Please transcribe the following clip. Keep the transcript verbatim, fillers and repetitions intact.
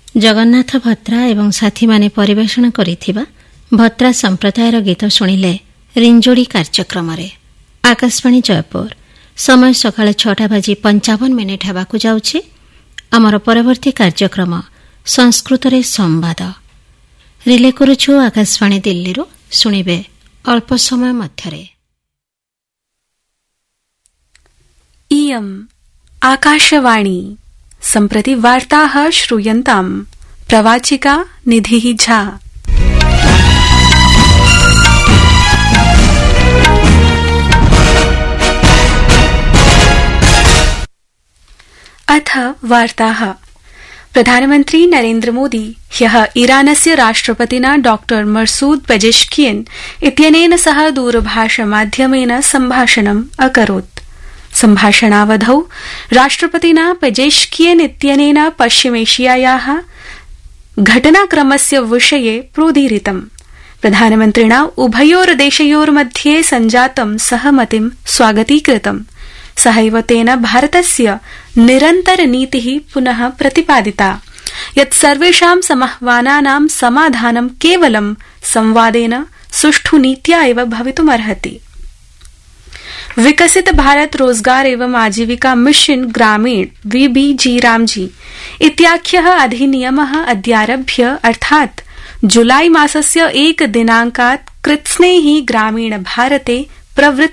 जगन्नाथ भत्रा एवं साथी माने परिवेषण करिथिबा भत्रा संप्रदायर गीत शुणिले रिंजोड़ी कार्यक्रम रे। आकाशवाणी जयपुर समय सकाळ छटा बाजी पंचावन मिनिट हेबाकु जाउछि। आमर परवर्ती कार्यक्रम संस्कृत रे संवाद रिले करुछु आकाशवाणी दिल्ली रो। शुणिबे अल्प समय मध्यरे। इयम् आकाशवाणी सम्प्रति वार्ताः श्रूयन्ताम्। प्रवाचिका निधिः झा। अथ वार्ताः। प्रधानमन्त्री नरेन्द्र मोदी ह्यः ईरानस्य राष्ट्रपतिना डॉक्टर मसूद पेजेश्कियन इत्यनेन सह दूरभाषमाध्यमेन सम्भाषणम् अकरोत्। सम्भाषणावधौ राष्ट्रपतिना पेजेश्कियन इत्यनेन पश्चिमेशियायाः घटनाक्रमस्य विषये प्रोदीरितम्। प्रधानमन्त्रिणा उभयोर्देशयोर्मध्ये सञ्जातं सहमतिं स्वागतीकृतम्। सहैव तेन भारतस्य निरन्तरनीतिः पुनः प्रतिपादिता यत् सर्वेषां समाह्वानानां समाधानं केवलं संवादेन सुष्ठु नीत्या एव भवितुमर्हति। विकसित भारत रोजगार एवं आजीविका मिशन ग्रामीण वीबीजी रामजी इत्याख्यः अधिनियमः अद्यारभ्य अर्थात् जुलाई मासस्य एक दिनांकात् कृत्स्नेहि ग्रामीण भारते प्रवृत्त